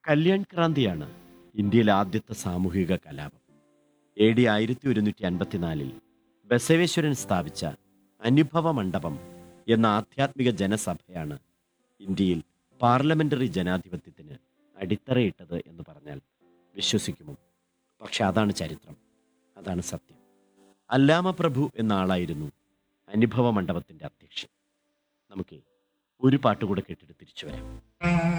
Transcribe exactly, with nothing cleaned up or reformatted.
കല്യാൺ ക്രാന്തിയാണ് ഇന്ത്യയിലെ ആദ്യത്തെ സാമൂഹിക കലാപം. എ ഡി ആയിരത്തി ഒരുന്നൂറ്റി അൻപത്തിനാലിൽ ബസവേശ്വരൻ സ്ഥാപിച്ച അനുഭവ മണ്ഡപം എന്ന ആധ്യാത്മിക ജനസഭയാണ് ഇന്ത്യയിൽ പാർലമെന്ററി ജനാധിപത്യത്തിന് അടിത്തറയിട്ടത് എന്ന് പറഞ്ഞാൽ വിശ്വസിക്കുമോ? പക്ഷെ അതാണ് ചരിത്രം, അതാണ് സത്യം. അല്ലാമ പ്രഭു എന്ന ആളായിരുന്നു അനുഭവ മണ്ഡപത്തിൻ്റെ അധ്യക്ഷൻ. നമുക്ക് ഒരു പാട്ടുകൂടെ കേട്ടിട്ട് തിരിച്ചു വരാം.